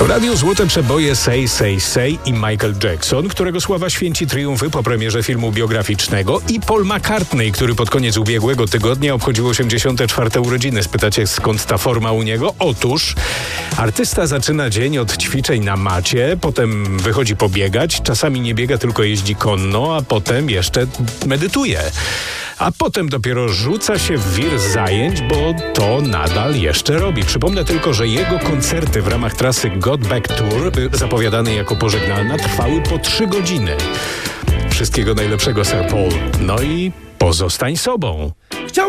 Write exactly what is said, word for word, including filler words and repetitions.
W radiu złote przeboje Say, Say, Say i Michael Jackson, którego sława święci triumfy po premierze filmu biograficznego, i Paul McCartney, który pod koniec ubiegłego tygodnia obchodził osiemdziesiąte czwarte urodziny. Spytacie, skąd ta forma u niego? Otóż artysta zaczyna dzień od ćwiczeń na macie, potem wychodzi pobiegać, czasami nie biega, tylko jeździ konno, a potem jeszcze medytuje. A potem dopiero rzuca się w wir zajęć, bo to nadal jeszcze robi. Przypomnę tylko, że jego koncerty w ramach trasy Got Back Tour, zapowiadanej jako pożegnalna, trwały po trzy godziny. Wszystkiego najlepszego, Sir Paul. No i pozostań sobą.